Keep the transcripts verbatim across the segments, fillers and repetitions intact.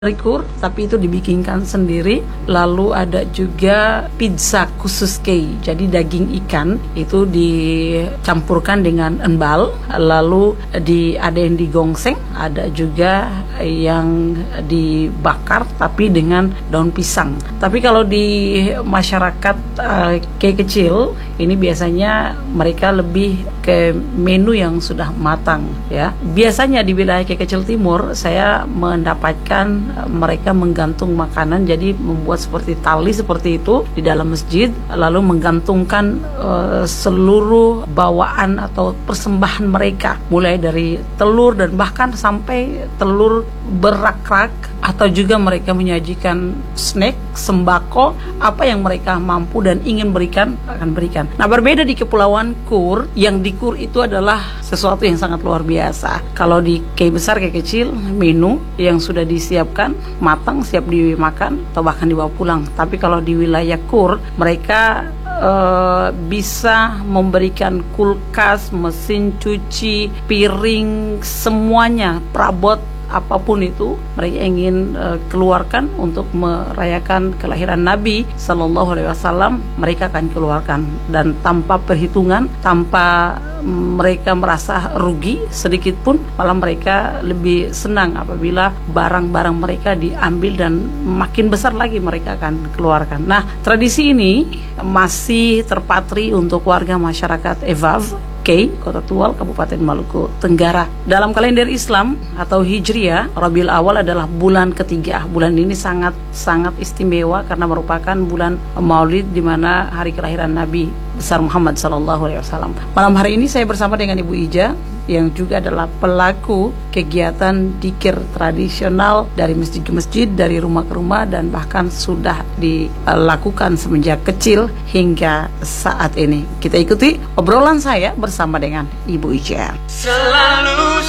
Rikur, tapi itu dibikinkan sendiri. Lalu ada juga pizza khusus kei, jadi daging ikan itu dicampurkan dengan embal, lalu di ada yang digongseng, ada juga yang dibakar tapi dengan daun pisang. Tapi kalau di masyarakat uh, kei kecil ini biasanya mereka lebih ke menu yang sudah matang, ya. Biasanya di wilayah kei kecil timur saya mendapatkan mereka menggantung makanan, jadi membuat seperti tali seperti itu di dalam masjid, lalu menggantungkan uh, seluruh bawaan atau persembahan mereka, mulai dari telur dan bahkan sampai telur berak-rak, atau juga mereka menyajikan snack, sembako, apa yang mereka mampu dan ingin berikan akan berikan. Nah, berbeda di Kepulauan Kur, yang di Kur itu adalah sesuatu yang sangat luar biasa. Kalau di kei besar, kei kecil, menu yang sudah disiapkan matang, siap dimakan atau bahkan dibawa pulang. Tapi kalau di wilayah Kur, mereka uh, bisa memberikan kulkas, mesin cuci, piring, semuanya, perabot apapun itu mereka ingin uh, keluarkan untuk merayakan kelahiran Nabi Sallallahu Alaihi Wasallam, mereka akan keluarkan dan tanpa perhitungan, tanpa mereka merasa rugi sedikit pun, malah mereka lebih senang apabila barang-barang mereka diambil dan makin besar lagi mereka akan keluarkan. Nah, tradisi ini masih terpatri untuk warga masyarakat Evav Kei, Kota Tual, Kabupaten Maluku Tenggara. Dalam kalender Islam atau Hijriah, Rabiul Awal adalah bulan ketiga. Bulan ini sangat sangat istimewa karena merupakan bulan Maulid, di mana hari kelahiran Nabi besar Muhammad Sallallahu Alaihi Wasallam. Malam hari ini saya bersama dengan Ibu Ija, yang juga adalah pelaku kegiatan dikir tradisional dari masjid ke masjid, dari rumah ke rumah, dan bahkan sudah dilakukan semenjak kecil hingga saat ini. Kita ikuti obrolan saya bersama dengan Ibu Ija. Selalu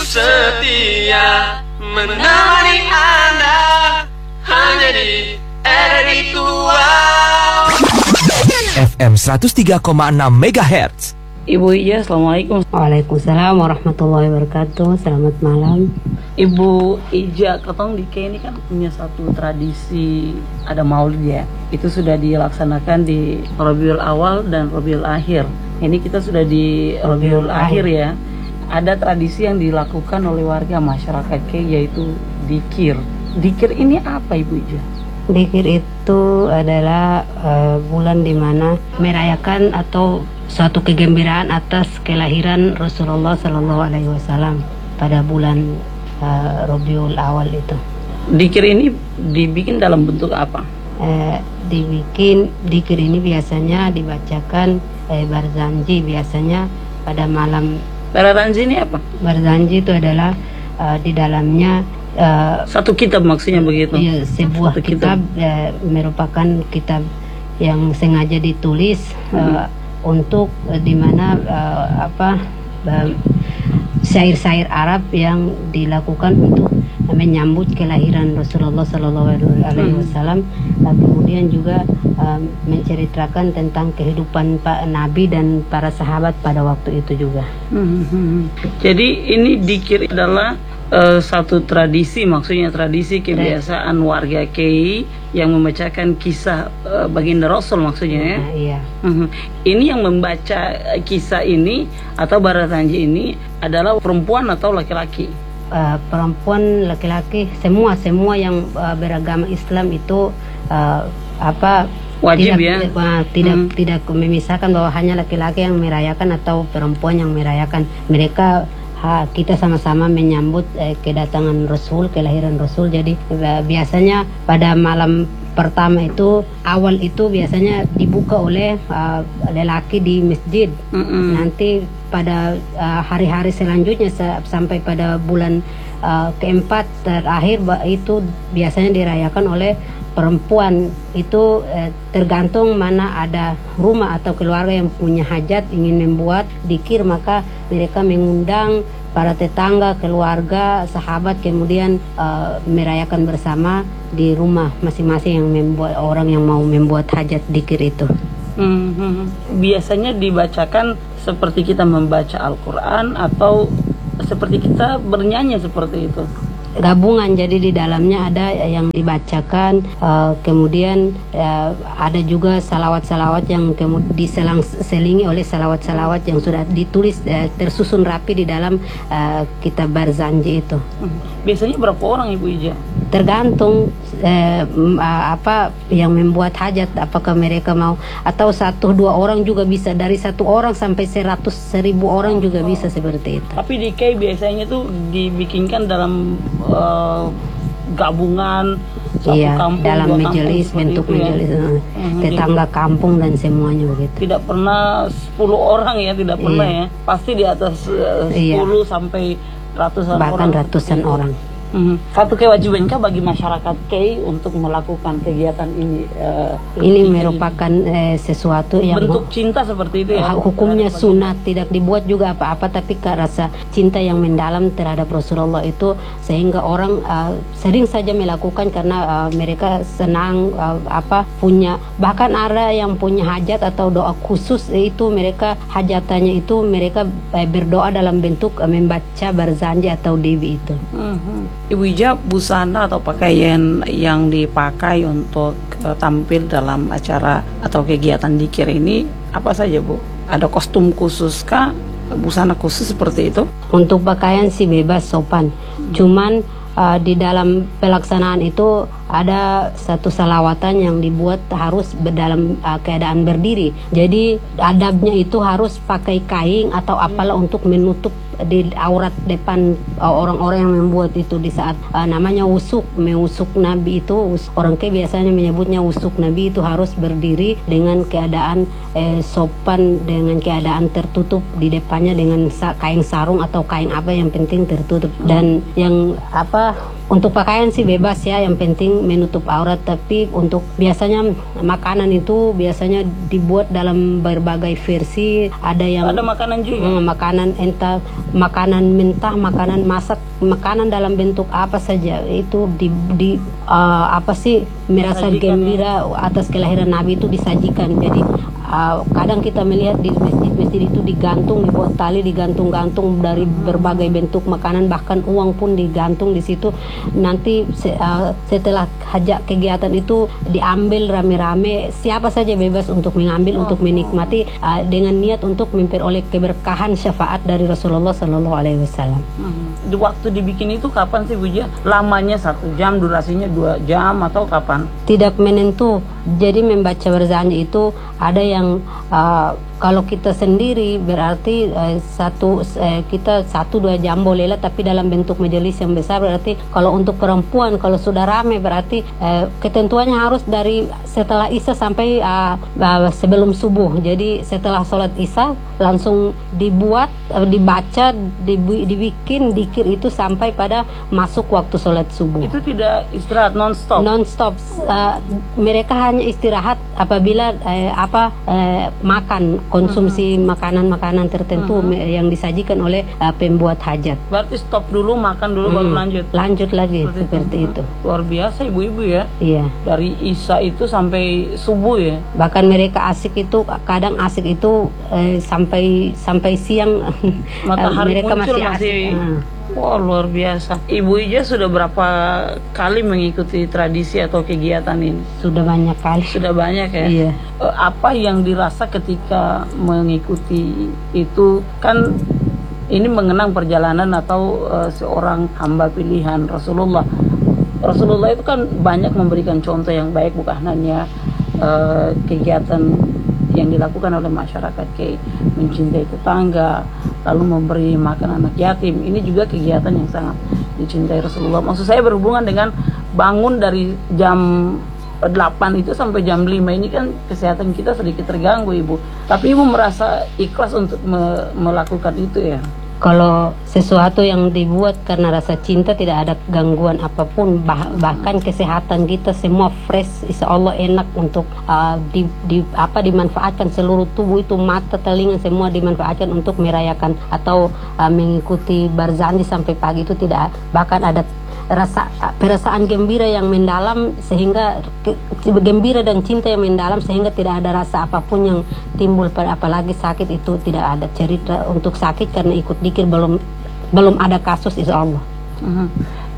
setia menemani Anda hanya di R R I Tua F M seratus tiga koma enam megahertz. Ibu Ija, Assalamualaikum. Waalaikumsalam warahmatullahi wabarakatuh. Selamat malam. Ibu Ija, ketong di Kei ini kan punya satu tradisi, ada maulid ya. Itu sudah dilaksanakan di Rabiul Awal dan Rabiul Akhir. Ini kita sudah di Rabiul Akhir ya. Ada tradisi yang dilakukan oleh warga masyarakat Kei, yaitu dikir. Dikir ini apa, Ibu Ija? Dikir itu adalah uh, bulan dimana merayakan atau suatu kegembiraan atas kelahiran Rasulullah Sallallahu Alaihi Wasallam pada bulan uh, Rabiul Awal itu. Dikir ini dibikin dalam bentuk apa? Uh, dibikin dikir ini biasanya dibacakan eh, barzanji, biasanya pada malam. Barzanji ini apa? Barzanji itu adalah uh, di dalamnya uh, satu kitab, maksudnya begitu? Ya, sebuah satu kitab, kitab uh, merupakan kitab yang sengaja ditulis uh, hmm. untuk uh, dimana uh, apa uh, syair-syair Arab yang dilakukan untuk uh, menyambut kelahiran Rasulullah Sallallahu Alaihi Wasallam. Uh, kemudian juga uh, menceritakan tentang kehidupan Pak Nabi dan para sahabat pada waktu itu juga. Hmm. Jadi ini dikir adalah uh, satu tradisi, maksudnya tradisi kebiasaan warga Kei yang membacakan kisah uh, baginda Rasul, maksudnya ya. Nah, iya. Uh-huh. Ini yang membaca kisah ini atau barzanji ini adalah perempuan atau laki-laki? Uh, perempuan, laki-laki, semua semua yang uh, beragama Islam itu uh, apa wajib tidak, ya? Uh, tidak hmm. tidak memisahkan bahwa hanya laki-laki yang merayakan atau perempuan yang merayakan. Mereka ha, kita sama-sama menyambut eh, kedatangan Rasul, kelahiran Rasul. Jadi eh, biasanya pada malam pertama itu, awal itu biasanya dibuka oleh uh, lelaki di masjid. Mm-mm. Nanti pada uh, hari-hari selanjutnya sampai pada bulan uh, keempat terakhir itu biasanya dirayakan oleh perempuan. Itu eh, tergantung mana ada rumah atau keluarga yang punya hajat ingin membuat dikir, maka mereka mengundang para tetangga, keluarga, sahabat, kemudian uh, merayakan bersama di rumah masing-masing yang membuat orang yang mau membuat hajat dikir itu. Hmm, biasanya dibacakan seperti kita membaca Al-Quran atau seperti kita bernyanyi seperti itu? gabungan, jadi di dalamnya ada yang dibacakan, uh, kemudian uh, ada juga salawat-salawat yang kemudian diselang-selingi oleh salawat-salawat yang sudah ditulis uh, tersusun rapi di dalam uh, kitab Barzanji itu. Biasanya berapa orang Ibu Ija? Tergantung eh, apa yang membuat hajat, apakah mereka mau, atau satu dua orang juga bisa, dari satu orang sampai seratus seribu orang juga bisa seperti itu. Tapi di K biasanya tuh dibikinkan dalam uh, gabungan satu iya, kampung, dalam dua majelis, kampung, bentuk itu, majelis, ya. uh, Hmm, tetangga gitu. kampung dan semuanya begitu. Tidak pernah sepuluh orang ya, tidak pernah Iya. ya. Pasti di atas uh, Iya. sepuluh sampai ratusan Bahkan orang. ratusan Gitu. orang. Mhm. Satu kewajibankah bagi masyarakat K untuk melakukan kegiatan ini? Uh, Ini merupakan eh, sesuatu yang bentuk cinta seperti itu ya. hukumnya sunat, tidak dibuat juga apa-apa, tapi ke rasa cinta yang mendalam terhadap Rasulullah itu, sehingga orang uh, sering saja melakukan karena uh, mereka senang uh, apa punya, bahkan ada yang punya hajat atau doa khusus, itu mereka hajatannya itu mereka eh, berdoa dalam bentuk uh, membaca Barzanji atau Dewi itu. Mhm. Ibu Ija, busana atau pakaian yang dipakai untuk uh, tampil dalam acara atau kegiatan dikir ini apa saja Bu? Ada kostum khusus kah? Busana khusus seperti itu? Untuk pakaian sih bebas sopan, cuman uh, di dalam pelaksanaan itu ada satu salawatan yang dibuat harus dalam uh, keadaan berdiri. Jadi adabnya itu harus pakai kain atau apalah untuk menutup di aurat depan uh, orang-orang yang membuat itu di saat uh, namanya wusuk, mewusuk Nabi itu. Orang ke biasanya menyebutnya wusuk Nabi, itu harus berdiri dengan keadaan eh, sopan, dengan keadaan tertutup di depannya dengan sa kain sarung atau kain apa, yang penting tertutup. Dan yang apa, untuk pakaian sih bebas ya, yang penting menutup aurat. Tapi untuk biasanya makanan itu biasanya dibuat dalam berbagai versi. Ada yang Ada makanan juga? Hmm, makanan entah makanan mentah, makanan masak, makanan dalam bentuk apa saja itu di, di uh, apa sih merasa Disajikan, gembira atas kelahiran Nabi itu disajikan. Jadi uh, kadang kita melihat di masjid-masjid itu digantung, dibuat tali, digantung-gantung dari berbagai bentuk makanan, bahkan uang pun digantung di situ. Nanti se, uh, setelah hajat kegiatan itu diambil rame-rame, siapa saja bebas untuk mengambil, untuk menikmati uh, dengan niat untuk memperoleh keberkahan syafaat dari Rasulullah Sallallahu Alaihi Wasallam. Mhm. Di waktu dibikin itu kapan sih Bu Ija? Lamanya satu jam, durasinya dua jam atau kapan? Tidak menentu. Jadi membaca Barzanji itu ada yang uh, kalau kita sendiri berarti uh, satu uh, kita satu dua jam bolehlah, tapi dalam bentuk majelis yang besar berarti kalau untuk perempuan kalau sudah ramai berarti uh, ketentuannya harus dari setelah Isya sampai uh, uh, sebelum subuh. Jadi setelah sholat Isya langsung dibuat, uh, dibaca, dibu dibikin dikir itu sampai pada masuk waktu sholat subuh. Itu tidak istirahat non-stop? Non-stop. Uh, mereka hanya istirahat apabila eh, apa eh, makan, konsumsi makanan-makanan tertentu Uh-huh. yang disajikan oleh uh, pembuat hajat. Berarti stop dulu, makan dulu, baru Hmm, lanjut? Lanjut lagi Seperti seperti itu. itu. Luar biasa ibu-ibu ya. Iya. Dari Isya itu sampai subuh ya. Bahkan mereka asik itu, kadang asik itu eh, sampai sampai siang. Matahari mereka muncul masih asik. masih. Ah. Wah, luar biasa. Ibu Ija sudah berapa kali mengikuti tradisi atau kegiatan ini? Sudah banyak kali. Sudah banyak ya. Iya. Eh, Apa yang dirasa ketika mengikuti itu? Kan ini mengenang perjalanan atau eh, seorang hamba pilihan Rasulullah. Rasulullah itu kan banyak memberikan contoh yang baik, bukan hanya eh, kegiatan yang dilakukan oleh masyarakat, kayak mencintai tetangga, lalu memberi makan anak yatim. Ini juga kegiatan yang sangat dicintai Rasulullah. Maksud saya berhubungan dengan bangun dari jam delapan itu sampai jam lima ini kan kesehatan kita sedikit terganggu Ibu. Tapi Ibu merasa ikhlas untuk me melakukan itu ya? Kalau sesuatu yang dibuat karena rasa cinta tidak ada gangguan apapun, bah bahkan kesehatan kita semua fresh, insya Allah enak untuk uh, di, di apa dimanfaatkan seluruh tubuh itu, mata, telinga semua dimanfaatkan untuk merayakan atau uh, mengikuti Barzanji sampai pagi itu tidak, bahkan ada rasa perasaan gembira yang mendalam sehingga ke, gembira dan cinta yang mendalam sehingga tidak ada rasa apapun yang timbul, pada apalagi sakit itu tidak ada cerita untuk sakit karena ikut dikir, belum belum ada kasus insya Allah. Uh-huh.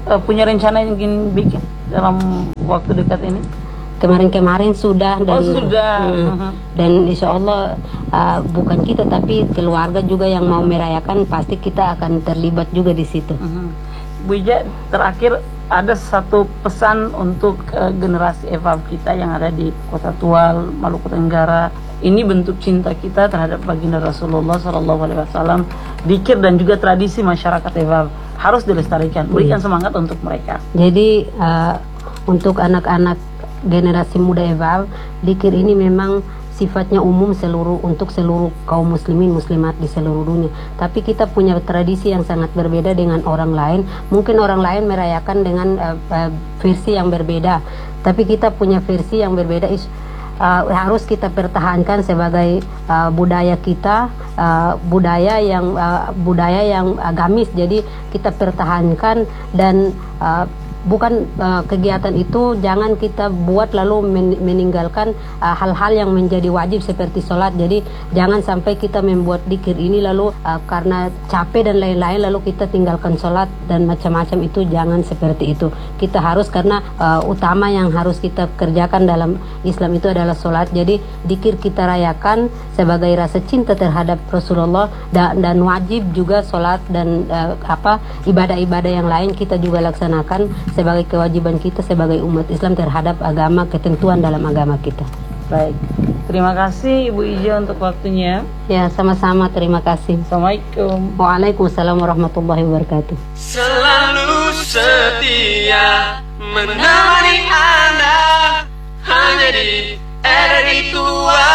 uh, punya rencana yang ingin bikin dalam waktu dekat ini? Kemarin-kemarin sudah dan Oh, sudah. Hmm, Uh-huh. dan insya Allah uh, bukan kita tapi keluarga juga yang mau merayakan, pasti kita akan terlibat juga di situ. Uh-huh. Bu Ija, terakhir ada satu pesan untuk uh, generasi E V A V kita yang ada di Kota Tual, Maluku Tenggara. Ini bentuk cinta kita terhadap baginda Rasulullah Shallallahu Alaihi Wasallam. Dikir dan juga tradisi masyarakat E V A V harus dilestarikan. Berikan semangat untuk mereka. Jadi uh, untuk anak-anak generasi muda E V A V, dikir ini memang sifatnya umum seluruh untuk seluruh kaum muslimin muslimat di seluruh dunia. Tapi kita punya tradisi yang sangat berbeda dengan orang lain. Mungkin orang lain merayakan dengan uh, uh, versi yang berbeda, tapi kita punya versi yang berbeda. Is, uh, harus kita pertahankan sebagai uh, budaya kita, uh, budaya yang uh, budaya yang agamis. Jadi kita pertahankan dan uh, bukan uh, kegiatan itu jangan kita buat lalu men meninggalkan uh, hal-hal yang menjadi wajib seperti sholat. Jadi jangan sampai kita membuat dikir ini lalu uh, karena capek dan lain-lain lalu kita tinggalkan sholat dan macam-macam. Itu jangan seperti itu. Kita harus, karena uh, utama yang harus kita kerjakan dalam Islam itu adalah sholat. Jadi dikir kita rayakan sebagai rasa cinta terhadap Rasulullah, dan, dan wajib juga sholat dan uh, apa ibadah-ibadah yang lain kita juga laksanakan sebagai kewajiban kita sebagai umat Islam terhadap agama, ketentuan dalam agama kita. Baik, terima kasih Ibu Ija untuk waktunya. Ya, sama-sama, terima kasih. Assalamualaikum. Waalaikumsalam warahmatullahi wabarakatuh. Selalu setia menemani Anda hanya di R R I Tua.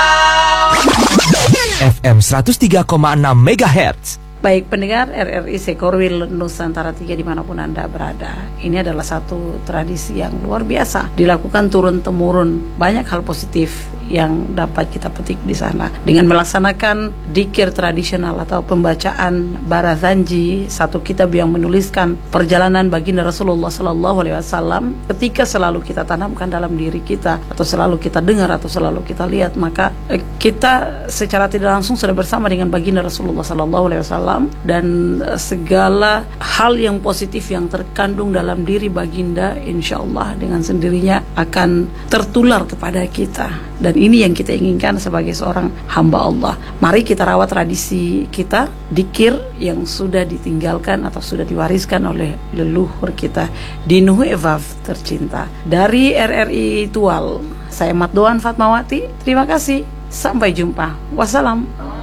F M seratus tiga koma enam megahertz. Baik pendengar R R I Sekorwil Nusantara tiga dimanapun Anda berada, ini adalah satu tradisi yang luar biasa dilakukan turun-temurun. Banyak hal positif yang dapat kita petik di sana dengan melaksanakan dikir tradisional atau pembacaan Barazanji, satu kitab yang menuliskan perjalanan baginda Rasulullah Sallallahu Alaihi Wasallam. Ketika selalu kita tanamkan dalam diri kita, atau selalu kita dengar, atau selalu kita lihat, maka eh, kita secara tidak langsung sudah bersama dengan baginda Rasulullah Sallallahu Alaihi Wasallam, dan eh, segala hal yang positif yang terkandung dalam diri baginda, insya Allah dengan sendirinya akan tertular kepada kita. Dan ini yang kita inginkan sebagai seorang hamba Allah. Mari kita rawat tradisi kita, dikir yang sudah ditinggalkan atau sudah diwariskan oleh leluhur kita di Nuhu E V A V tercinta. Dari R R I Tual, saya Matdoan Fatmawati, terima kasih. Sampai jumpa. Wassalam.